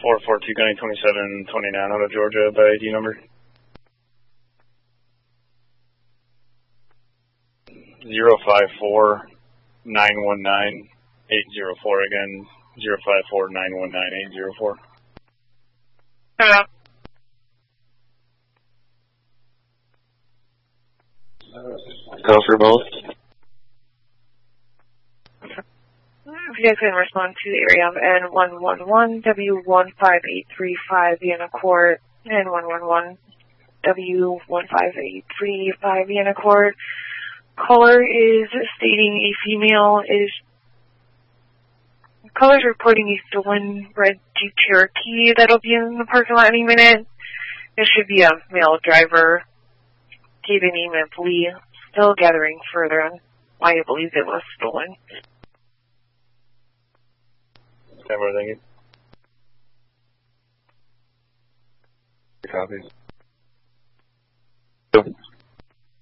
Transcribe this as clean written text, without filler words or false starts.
442 Gunny 2729 out of Georgia by ID number. 054-919-804 again. 054-919-804. Hello. Go for both. If you guys can respond to the area of N111W15835 Vienna Court, N111 W15835 Vienna Court. Caller is stating a female is. Caller's reporting a stolen red Jeep Cherokee that'll be in the parking lot any minute. There should be a male driver. Gave a name of Lee. Still gathering further on why he believes it was stolen. Camera, thank you. Copy.